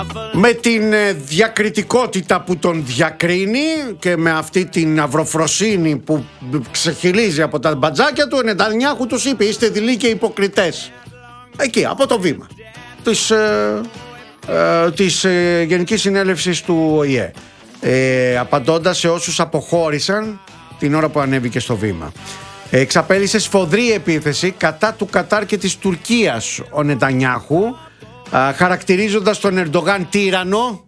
Με την διακριτικότητα που τον διακρίνει και με αυτή την αυροφροσύνη που ξεχυλίζει από τα μπατζάκια του, ο Νετανιάχου τους είπε: είστε δειλοί και υποκριτές. Εκεί, από το βήμα της Γενικής Συνέλευσης του ΟΗΕ, απαντώντας σε όσους αποχώρησαν την ώρα που ανέβηκε στο βήμα. Εξαπέλυσε σφοδρή επίθεση κατά του Κατάρ και της Τουρκίας ο Νετανιάχου, χαρακτηρίζοντας τον Ερντογάν τύρανο.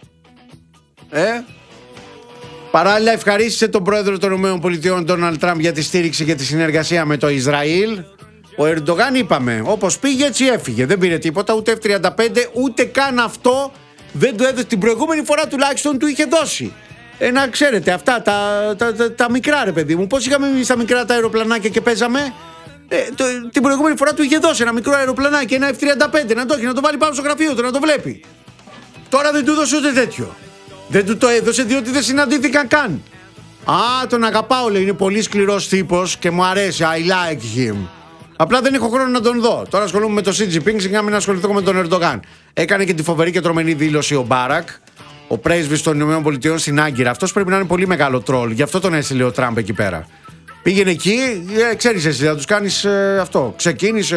Παράλληλα ευχαρίστησε τον πρόεδρο των ΗΠΑ Ντόναλντ Τραμπ για τη στήριξη και τη συνεργασία με το Ισραήλ. Ο Ερντογάν, είπαμε, όπως πήγε έτσι έφυγε. Δεν πήρε τίποτα, ούτε F-35, ούτε καν αυτό δεν του έδωσε. Την προηγούμενη φορά τουλάχιστον του είχε δώσει. Να ξέρετε, αυτά τα μικρά, ρε παιδί μου. Πώς είχαμε εμείς τα μικρά τα αεροπλανάκια και παίζαμε. Την προηγούμενη φορά του είχε δώσει ένα μικρό αεροπλανάκι, ένα F-35, να το έχει, να το βάλει πάνω στο γραφείο του, να το βλέπει. Τώρα δεν του έδωσε ούτε τέτοιο. Δεν του το έδωσε διότι δεν συναντήθηκαν καν. Τον αγαπάω, λέει, είναι πολύ σκληρός τύπος και μου αρέσει. I like him. Απλά δεν έχω χρόνο να τον δω. Τώρα ασχολούμαι με το Xi Jinping, σιγά μην ασχοληθώ με τον Ερντογάν. Έκανε και τη φοβερή και τρομερή δήλωση ο Μπάρακ, ο πρέσβης των ΗΠΑ στην Άγκυρα. Αυτός πρέπει να είναι πολύ μεγάλο τρόλ, γι' αυτό τον έστειλε ο Τραμπ εκεί πέρα. Πήγαινε εκεί, ξέρεις εσύ, θα τους κάνεις αυτό. Ξεκίνησε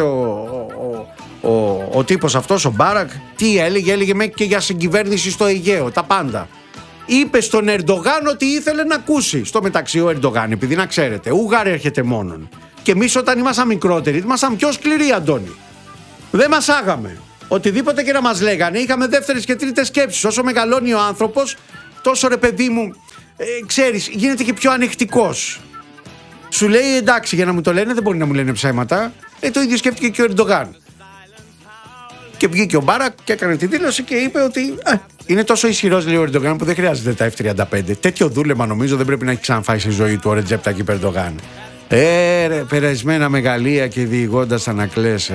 ο τύπος αυτός, ο Μπάρακ, τι έλεγε μέχρι και για συγκυβέρνηση στο Αιγαίο, τα πάντα. Είπε στον Ερντογάν ότι ήθελε να ακούσει. Στο μεταξύ ο Ερντογάν, επειδή να ξέρετε, ούγαρ έρχεται μόνον. Και εμείς όταν ήμασταν μικρότεροι, ήμασταν πιο σκληροί, Αντώνη. Δεν μας άγαμε. Οτιδήποτε και να μας λέγανε, είχαμε δεύτερες και τρίτες σκέψεις. Όσο μεγαλώνει ο άνθρωπος, τόσο, ρε παιδί μου, ξέρεις, γίνεται και πιο ανεκτικός. Σου λέει εντάξει, για να μου το λένε δεν μπορεί να μου λένε ψέματα. Το ίδιο σκέφτηκε και ο Ερντογάν. Και βγήκε ο Μπάρακ και έκανε τη δήλωση και είπε ότι είναι τόσο ισχυρός, λέει ο Ερντογάν, που δεν χρειάζεται τα F-35. Τέτοιο δούλεμα νομίζω δεν πρέπει να έχει ξαναφάει στη ζωή του ο Ρετζέπ Ταγιπ Ερντογάν. Ρε, περασμένα μεγαλεία και διηγώντας ανακλές,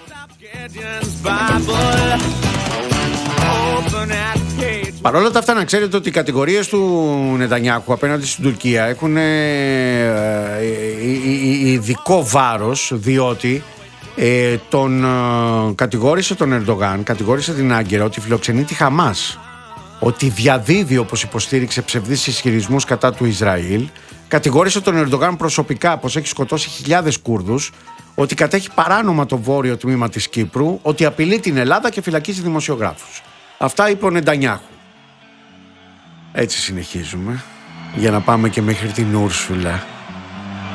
Παρ' όλα τα αυτά να ξέρετε ότι οι κατηγορίες του Νετανιάχου απέναντι στην Τουρκία έχουν ειδικό βάρος, διότι τον κατηγόρησε τον Ερντογάν, κατηγόρησε την Άγκυρα ότι φιλοξενεί τη Χαμάς, ότι διαδίδει, όπως υποστήριξε, ψευδείς ισχυρισμούς κατά του Ισραήλ. Κατηγόρησε τον Ερντογάν προσωπικά πως έχει σκοτώσει χιλιάδες Κούρδους, ότι κατέχει παράνομα το βόρειο τμήμα της Κύπρου, ότι απειλεί την Ελλάδα και φυλακίζει δημοσιογράφους. Αυτά είπε ο Νετανιάχου. Έτσι συνεχίζουμε για να πάμε και μέχρι την Ούρσουλα.